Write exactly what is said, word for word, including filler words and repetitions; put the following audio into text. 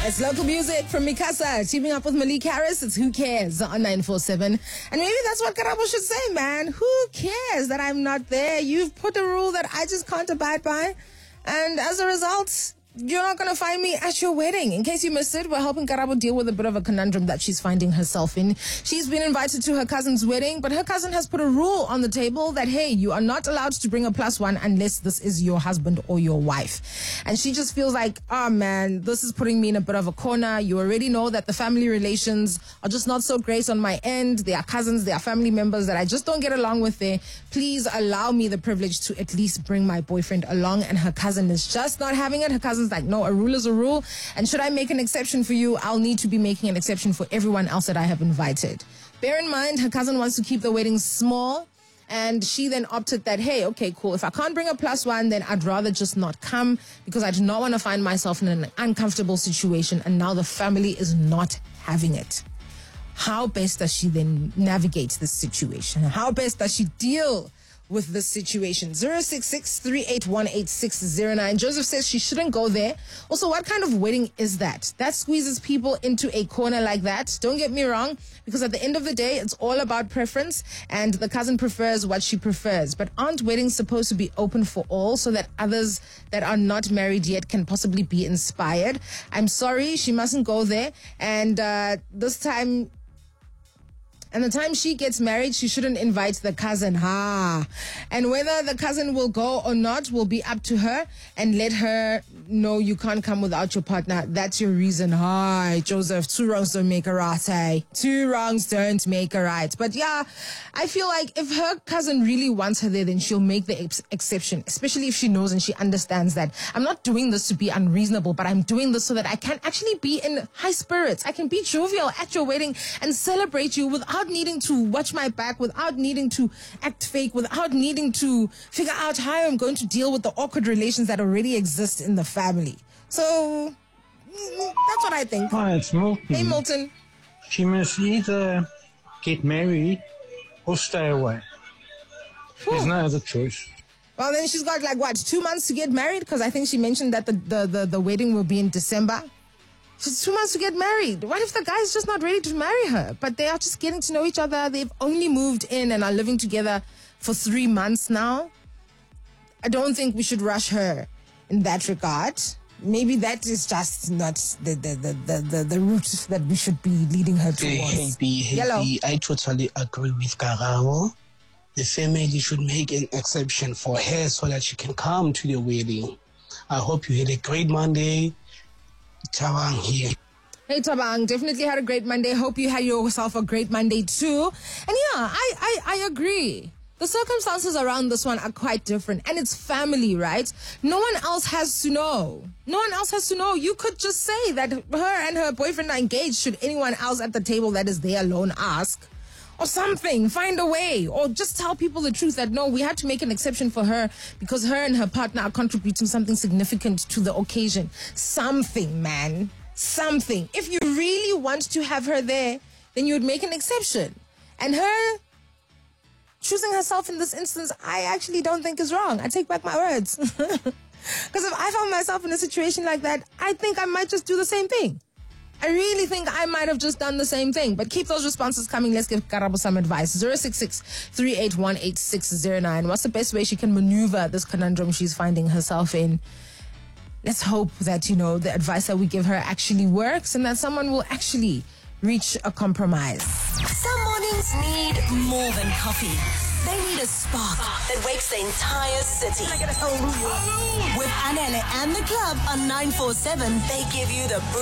It's local music from Mikasa, teaming up with Malik Harris. It's Who Cares on nine four seven. And maybe that's what Karabo should say, man. Who cares that I'm not there? You've put a rule that I just can't abide by. And as a result, you're not going to find me at your wedding. In case you missed it, we're helping Karabo deal with a bit of a conundrum that she's finding herself in. She's been invited to her cousin's wedding, but her cousin has put a rule on the table that, hey, you are not allowed to bring a plus one unless this is your husband or your wife. And she just feels like, oh man, this is putting me in a bit of a corner. You already know that the family relations are just not so great on my end. They are cousins, they are family members that I just don't get along with there. Please allow me the privilege to at least bring my boyfriend along. And her cousin is just not having it. Her cousin's like, no, a rule is a rule. And should I make an exception for you, I'll need to be making an exception for everyone else that I have invited. Bear in mind, her cousin wants to keep the wedding small. And she then opted that, hey, okay, cool. If I can't bring a plus one, then I'd rather just not come because I do not want to find myself in an uncomfortable situation. And now the family is not having it. How best does she then navigate this situation? How best does she deal with this situation? zero six six, three eight one, eight six zero nine. Joseph says she shouldn't go there. Also, what kind of wedding is that? That squeezes people into a corner like that. Don't get me wrong, because at the end of the day, it's all about preference, and the cousin prefers what she prefers. But aren't weddings supposed to be open for all so that others that are not married yet can possibly be inspired? I'm sorry, she mustn't go there. And uh, this time... And the time she gets married, she shouldn't invite the cousin. Ha! And whether the cousin will go or not will be up to her. And let her know you can't come without your partner. That's your reason. Hi, Joseph. Two wrongs don't make a right, hey? Two wrongs don't make a right. But yeah, I feel like if her cousin really wants her there, then she'll make the ex- exception. Especially if she knows and she understands that I'm not doing this to be unreasonable, but I'm doing this so that I can actually be in high spirits. I can be jovial at your wedding and celebrate you without needing to watch my back, without needing to act fake, without needing to figure out how I'm going to deal with the awkward relations that already exist in the family. So, that's what I think. Hi, it's Milton. Hey, Milton. She must either get married or stay away. There's no other choice. Well, then she's got like, what, two months to get married? Because I think she mentioned that the, the, the, the wedding will be in December. She's two months to get married. What if the guy's just not ready to marry her? But they are just getting to know each other. They've only moved in and are living together for three months now. I don't think we should rush her in that regard. Maybe that is just not the the, the, the, the, the route that we should be leading her towards. Hey, hey, hey, Hello. I totally agree with Karabo. The family should make an exception for her so that she can come to the wedding. I hope you had a great Monday. Tabang here. Hey Tabang, definitely had a great Monday. Hope you had yourself a great Monday too. And yeah, I, I, I agree. The circumstances around this one are quite different. And it's family, right? No one else has to know. No one else has to know. You could just say that her and her boyfriend are engaged should anyone else at the table that is there alone ask. Or something, find a way. Or just tell people the truth that no, we had to make an exception for her because her and her partner are contributing something significant to the occasion. Something, man. Something. If you really want to have her there, then you would make an exception. And her choosing herself in this instance, I actually don't think is wrong. I take back my words. Because if I found myself in a situation like that, I think I might just do the same thing. I really think I might have just done the same thing. But keep those responses coming. Let's give Karabo some advice. zero six six, three eight one, eight six zero nine. What's the best way she can maneuver this conundrum she's finding herself in? Let's hope that, you know, the advice that we give her actually works and that someone will actually reach a compromise. Some mornings need more than coffee. They need a spark that wakes the entire city. With Anele and the club on nine four seven, they give you the